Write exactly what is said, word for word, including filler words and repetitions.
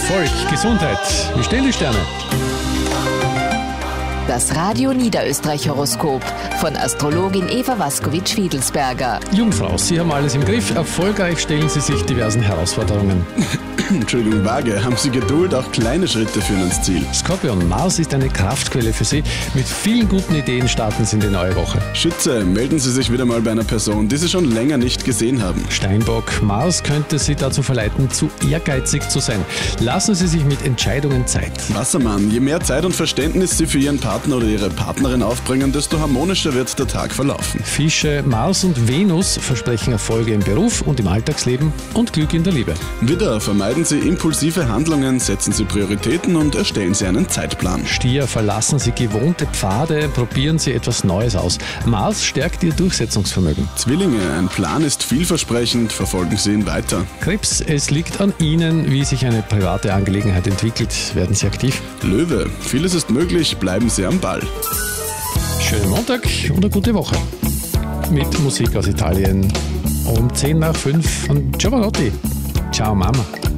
Erfolg, Gesundheit. Wie stehen die Sterne? Das Radio Niederösterreich Horoskop von Astrologin Eva Waskowitsch-Wiedelsberger. Jungfrau, Sie haben alles im Griff. Erfolgreich stellen Sie sich diversen Herausforderungen. Entschuldigung, Waage, haben Sie Geduld, auch kleine Schritte führen ans Ziel. Skorpion, Mars ist eine Kraftquelle für Sie. Mit vielen guten Ideen starten Sie in die neue Woche. Schütze, melden Sie sich wieder mal bei einer Person, die Sie schon länger nicht gesehen haben. Steinbock, Mars könnte Sie dazu verleiten, zu ehrgeizig zu sein. Lassen Sie sich mit Entscheidungen Zeit. Wassermann, je mehr Zeit und Verständnis Sie für Ihren Partner oder Ihre Partnerin aufbringen, desto harmonischer wird der Tag verlaufen. Fische, Mars und Venus versprechen Erfolge im Beruf und im Alltagsleben und Glück in der Liebe. Widder, vermeiden Sie impulsive Handlungen, setzen Sie Prioritäten und erstellen Sie einen Zeitplan. Stier, verlassen Sie gewohnte Pfade, probieren Sie etwas Neues aus. Mars stärkt Ihr Durchsetzungsvermögen. Zwillinge, ein Plan ist vielversprechend, verfolgen Sie ihn weiter. Krebs, es liegt an Ihnen, wie sich eine private Angelegenheit entwickelt. Werden Sie aktiv. Löwe, vieles ist möglich, bleiben Sie am Ball. Schönen Montag und eine gute Woche. Mit Musik aus Italien um zehn nach fünf von Giovanotti. Ciao Mama.